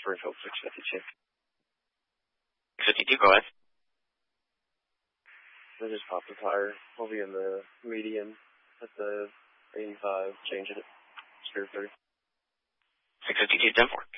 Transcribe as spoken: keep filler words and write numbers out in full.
Springfield six fifty-two. six fifty-two, go ahead. I just popped the tire. I'll be in the median at the eighty-five, changing it. Spare thirty. six fifty-two, ten four.